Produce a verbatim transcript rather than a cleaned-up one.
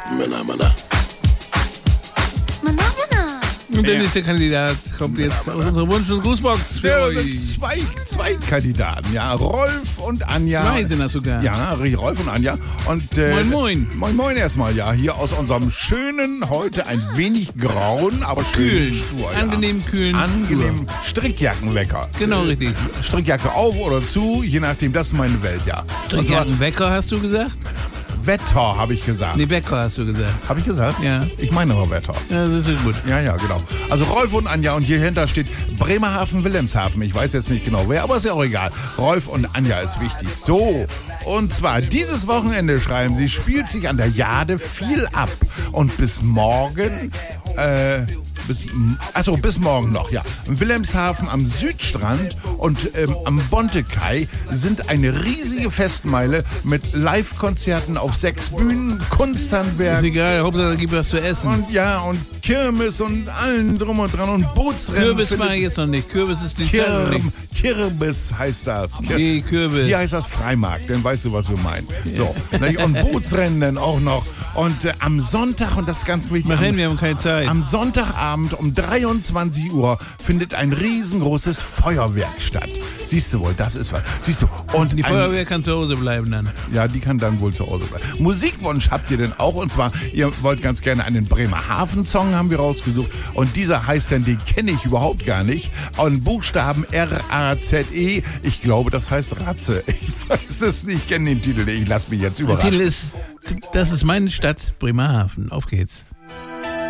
Männer, Männer. Männer, Männer. Und der nächste Kandidat kommt jetzt aus unserer Wunsch- und Grußbox für Ja, das euch. sind zwei, zwei Kandidaten, ja, Rolf und Anja. Zwei sind das sogar. Ja, Rolf und Anja. Und, äh, Moin, moin. Moin, moin erstmal, ja, hier aus unserem schönen, heute ein wenig grauen, aber Kühlen. schönen Stuhl. Ja. Angenehm kühlen. Angenehm Strickjackenwecker. Genau, Äh, richtig. Strickjacke auf oder zu, je nachdem, das ist meine Welt, ja. Und zwar Wecker hast du gesagt? Wetter, habe ich gesagt. Nee, Wecker hast du gesagt. Habe ich gesagt? Ja. Ich meine aber Wetter. Ja, das ist gut. Ja, ja, genau. Also Rolf und Anja und hier hinter steht Bremerhaven, Wilhelmshaven. Ich weiß jetzt nicht genau wer, aber ist ja auch egal. Rolf und Anja ist wichtig. So, und zwar dieses Wochenende, schreiben sie, spielt sich an der Jade viel ab. Und bis morgen, äh, bis, also bis morgen noch, ja. In Wilhelmshaven am Südstrand und ähm, am Bontekai sind eine riesige Festmeile mit Live-Konzerten auf sechs Bühnen, Kunsthandwerk. Ist egal, Hauptsache da gibt was zu essen. Und ja, und Kirmes und allen drum und dran und Bootsrennen. Kürbis findet- war jetzt noch nicht. Kürbis ist die Kirm, Kirmes heißt das. Kir Nee, Kürbis. Hier heißt das Freimarkt, dann weißt du, was wir meinen. So, und Bootsrennen dann auch noch. Und äh, am Sonntag, und das ist ganz wichtig, Mach hin, am, wir haben keine Zeit. am Sonntagabend um dreiundzwanzig Uhr findet ein riesengroßes Feuerwerk statt. Siehst du wohl, das ist was. Siehst du, und Die ein- Feuerwehr kann zu Hause bleiben dann. ja, die kann dann wohl zu Hause bleiben. Musikwunsch habt ihr denn auch? Und zwar, ihr wollt ganz gerne einen Bremerhaven-Song, haben wir rausgesucht. Und dieser heißt dann, den kenne ich überhaupt gar nicht. Und Buchstaben R A Z E. Ich glaube, das heißt Ratze. Ich weiß es nicht, ich kenne den Titel nicht. Ich lasse mich jetzt Der überraschen. Titel ist, das ist meine Stadt, Bremerhaven. Auf geht's.